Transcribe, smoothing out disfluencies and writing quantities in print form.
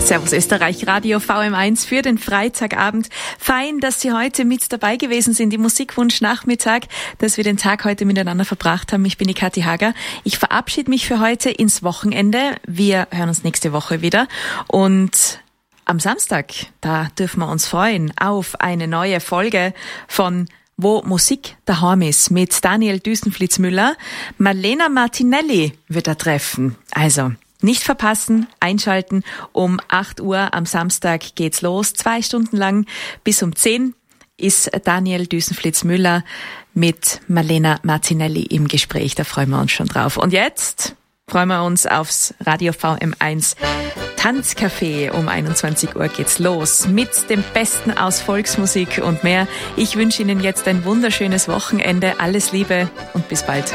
Servus Österreich, Radio VM1 für den Freitagabend. Fein, dass Sie heute mit dabei gewesen sind im Musikwunsch-Nachmittag, dass wir den Tag heute miteinander verbracht haben. Ich bin die Kathi Hager. Ich verabschiede mich für heute ins Wochenende. Wir hören uns nächste Woche wieder. Und am Samstag, da dürfen wir uns freuen auf eine neue Folge von Wo Musik daheim ist mit Daniel Düsenflitzmüller. Marlena Martinelli wird er treffen. Also nicht verpassen, einschalten. Um 8 Uhr am Samstag geht's los. 2 Stunden lang bis um 10 ist Daniel Düsenflitzmüller mit Marlena Martinelli im Gespräch. Da freuen wir uns schon drauf. Und jetzt freuen wir uns aufs Radio VM1 Tanzcafé. Um 21 Uhr geht's los mit dem Besten aus Volksmusik und mehr. Ich wünsche Ihnen jetzt ein wunderschönes Wochenende. Alles Liebe und bis bald.